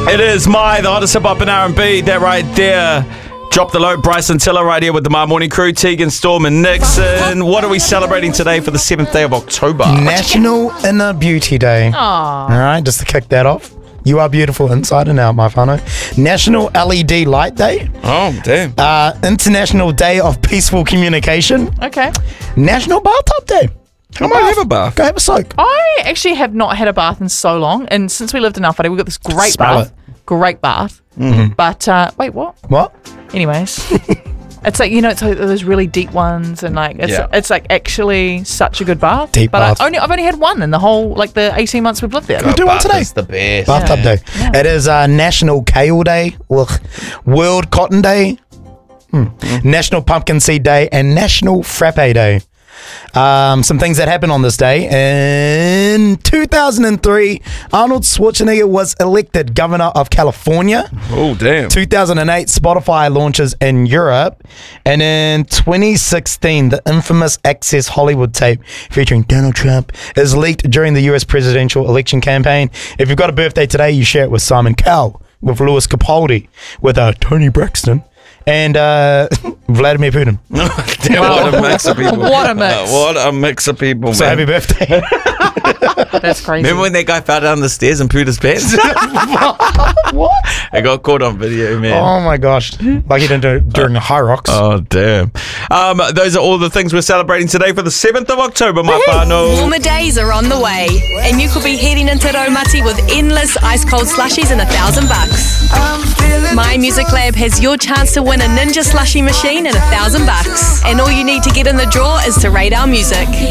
It is the hottest hip-hop and R&B. That right there. Drop the load. Bryson Tiller right here with the My Morning Crew. Tegan, Storm and Nixon. What are we celebrating today for the 7th day of October? National Inner Beauty Day. All right, just to kick that off. You are beautiful inside and out, my whānau. National LED Light Day. Oh, damn. International Day of Peaceful Communication. Okay. National Bathtub Day. Come on, have a bath. Go have a soak. I actually have not had a bath in so long, and since we lived in Awhare, we've got this great Smell bath. Great bath. But, wait, what? What? Anyways. It's like, it's like those really deep ones, and like it's like actually such a good bath. Deep bath. I've only had one in the whole, like, the 18 months we've lived there. We'll do one today. It's the best. Bathtub Day. Yeah. It is National Kale Day, World Cotton Day, National Pumpkin Seed Day, and National Frappe Day. Some things that happened on this day. In 2003, Arnold Schwarzenegger was elected governor of California. Oh, damn. 2008, Spotify launches in Europe. And in 2016, the infamous Access Hollywood tape featuring Donald Trump is leaked during the US presidential election campaign. If you've got a birthday today, you share it with Simon Cowell, with Lewis Capaldi, with Tony Braxton, and Vladimir Putin. Damn, what a mix of people. What a mix. What a mix of people, So man. happy birthday. That's crazy. Remember when that guy fell down the stairs and pooed his pants? What? I got caught on video, man. Oh my gosh. Like he didn't do it during the High Rocks. Oh, damn. Those are all the things we're celebrating today for the 7th of October, my whānau. Warmer days are on the way, and you could be heading into Raumati with endless ice-cold slushies and $1,000. My Music Lab has your chance to win a Ninja slushie machine and $1,000. And all you need to get in the draw is to rate our music.